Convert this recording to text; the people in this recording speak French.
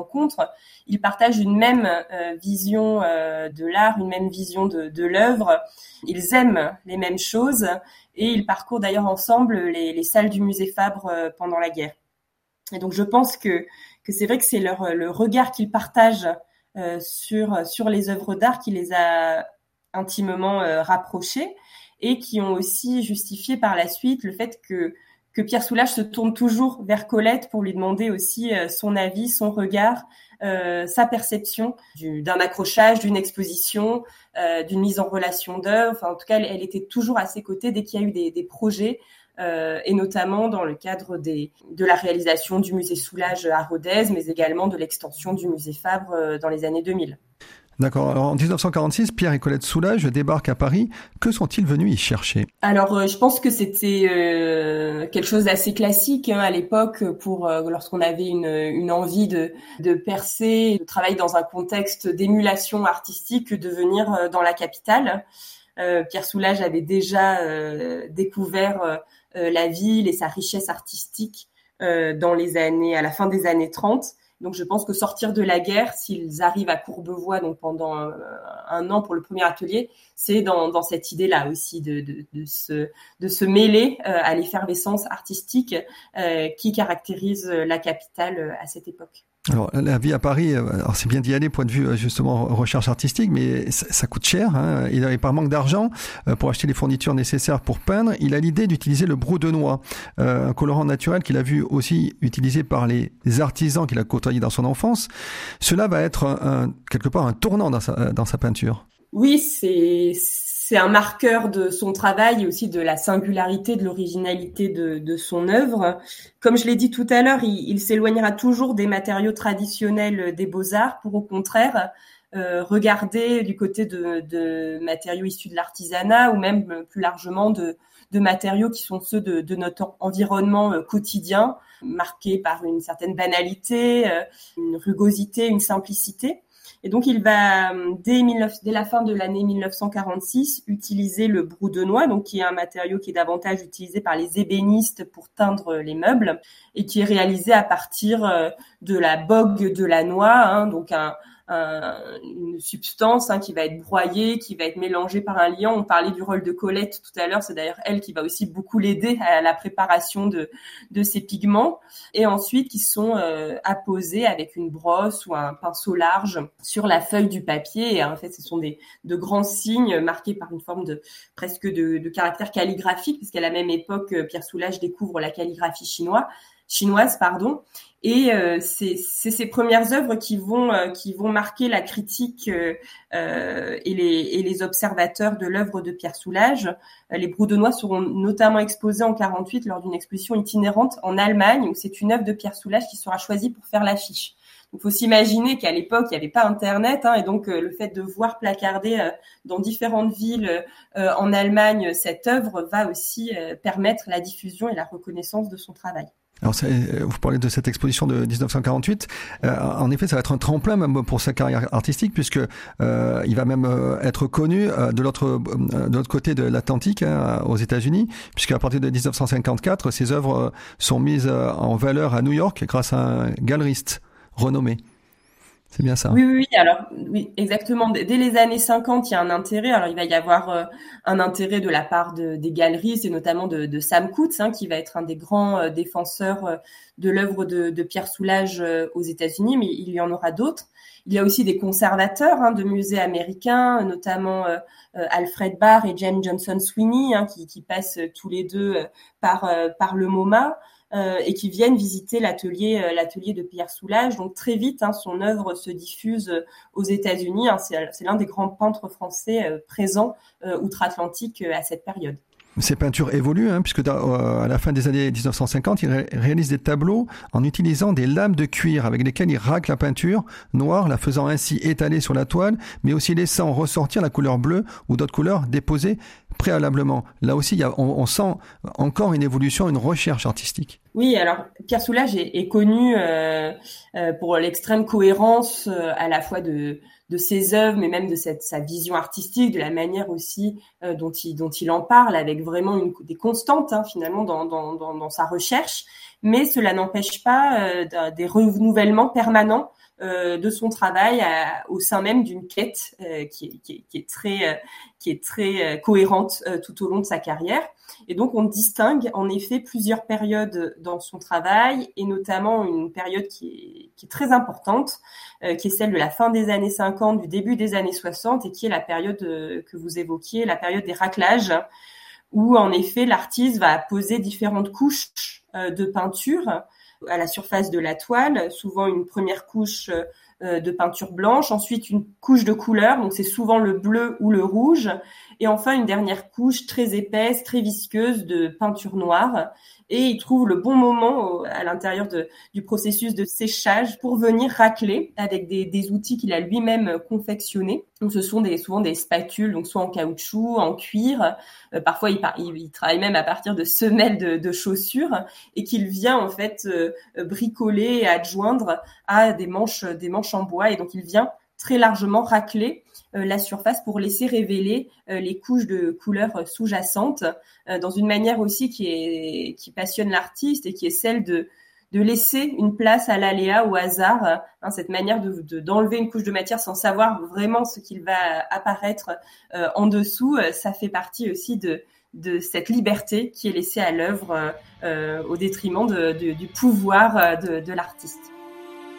rencontrent. Ils partagent une même vision de l'art, une même vision de l'œuvre. Ils aiment les mêmes choses et ils parcourent d'ailleurs ensemble les salles du musée Fabre pendant la guerre. Et donc je pense que c'est vrai que c'est le regard qu'ils partagent sur les œuvres d'art qui les a intimement rapprochés et qui ont aussi justifié par la suite le fait que Pierre Soulages se tourne toujours vers Colette pour lui demander aussi son avis, son regard, sa perception d'un accrochage, d'une exposition, d'une mise en relation d'œuvres. Enfin, en tout cas, elle était toujours à ses côtés dès qu'il y a eu des projets, et notamment dans le cadre de la réalisation du musée Soulages à Rodez, mais également de l'extension du musée Fabre dans les années 2000. D'accord. Alors, en 1946, Pierre et Colette Soulages débarquent à Paris. Que sont-ils venus y chercher ? Alors, je pense que c'était quelque chose d'assez classique à l'époque lorsqu'on avait une envie de percer, de travailler dans un contexte d'émulation artistique, de venir dans la capitale. Pierre Soulages avait déjà découvert la ville et sa richesse artistique à la fin des années 30. Donc, je pense que sortir de la guerre, s'ils arrivent à Courbevoie, donc pendant un an pour le premier atelier, c'est dans cette idée-là aussi de se mêler à l'effervescence artistique qui caractérise la capitale à cette époque. Alors, la vie à Paris, alors c'est bien d'y aller, point de vue justement recherche artistique, mais ça coûte cher. Et par manque d'argent, pour acheter les fournitures nécessaires pour peindre, il a l'idée d'utiliser le brou de noix, un colorant naturel qu'il a vu aussi utilisé par les artisans qu'il a côtoyés dans son enfance. Cela va être quelque part un tournant dans sa peinture. Oui, c'est un marqueur de son travail et aussi de la singularité, de l'originalité de son œuvre. Comme je l'ai dit tout à l'heure, il s'éloignera toujours des matériaux traditionnels des beaux-arts pour au contraire regarder du côté de matériaux issus de l'artisanat ou même plus largement de matériaux qui sont ceux de notre environnement quotidien, marqués par une certaine banalité, une rugosité, une simplicité. Et donc, il va, dès la fin de l'année 1946, utiliser le brou de noix, donc qui est un matériau qui est davantage utilisé par les ébénistes pour teindre les meubles et qui est réalisé à partir de la bogue de la noix, donc une substance qui va être broyée, qui va être mélangée par un liant. On parlait du rôle de Colette tout à l'heure, c'est d'ailleurs elle qui va aussi beaucoup l'aider à la préparation de ces pigments, et ensuite qui sont apposés avec une brosse ou un pinceau large sur la feuille du papier. Et en fait, ce sont de grands signes marqués par une forme presque de caractère calligraphique, puisqu'à la même époque, Pierre Soulages découvre la calligraphie chinoise. Et c'est ces premières œuvres qui vont marquer la critique et les observateurs de l'œuvre de Pierre Soulages. Les brous de noix seront notamment exposés en 48 lors d'une exposition itinérante en Allemagne, où c'est une œuvre de Pierre Soulages qui sera choisie pour faire l'affiche. Il faut s'imaginer qu'à l'époque, il n'y avait pas Internet, et donc le fait de voir placarder dans différentes villes en Allemagne cette œuvre va aussi permettre la diffusion et la reconnaissance de son travail. Alors, vous parlez de cette exposition de 1948. En effet, ça va être un tremplin même pour sa carrière artistique, puisque il va même être connu de l'autre côté de l'Atlantique, aux États-Unis, puisqu'à partir de 1954, ses œuvres sont mises en valeur à New York grâce à un galeriste renommé. C'est bien ça. Oui, alors, oui, exactement. Dès les années 50, il y a un intérêt. Alors, il va y avoir un intérêt de la part des galeristes et notamment de Sam Coates, qui va être un des grands défenseurs de l'œuvre de Pierre Soulages aux États-Unis, mais il y en aura d'autres. Il y a aussi des conservateurs de musées américains, notamment Alfred Barr et James Johnson Sweeney, qui passent tous les deux par le MoMA. Et qui viennent visiter l'atelier de Pierre Soulages. Donc très vite, son œuvre se diffuse aux États-Unis. C'est l'un des grands peintres français présents outre-Atlantique à cette période. Ces peintures évoluent, puisque à la fin des années 1950, il réalise des tableaux en utilisant des lames de cuir avec lesquelles il racle la peinture noire, la faisant ainsi étaler sur la toile, mais aussi laissant ressortir la couleur bleue ou d'autres couleurs déposées préalablement. Là aussi, on sent encore une évolution, une recherche artistique. Oui, alors Pierre Soulages est connu pour l'extrême cohérence à la fois de ses œuvres, mais même de sa vision artistique, de la manière aussi dont il en parle, avec vraiment des constantes finalement dans sa recherche. Mais cela n'empêche pas des renouvellements permanents de son travail au sein même d'une quête qui est très cohérente tout au long de sa carrière. Et donc, on distingue en effet plusieurs périodes dans son travail, et notamment une période qui est très importante, qui est celle de la fin des années 50, du début des années 60, et qui est la période que vous évoquiez, la période des raclages, où en effet l'artiste va poser différentes couches de peinture à la surface de la toile, souvent une première couche de peinture blanche, ensuite une couche de couleur, donc c'est souvent le bleu ou le rouge, et enfin une dernière couche très épaisse, très visqueuse de peinture noire. Et il trouve le bon moment à l'intérieur du processus de séchage pour venir racler avec des outils qu'il a lui-même confectionnés. Donc ce sont souvent des spatules, donc soit en caoutchouc, en cuir. Parfois il travaille même à partir de semelles de chaussures, et qu'il vient en fait bricoler et adjoindre à des manches en bois. Et donc il vient très largement racler la surface pour laisser révéler les couches de couleurs sous-jacentes, dans une manière aussi qui passionne l'artiste, et qui est celle de laisser une place à l'aléa, au hasard, cette manière d'enlever une couche de matière sans savoir vraiment ce qu'il va apparaître en dessous. Ça fait partie aussi de cette liberté qui est laissée à l'œuvre au détriment du pouvoir de l'artiste.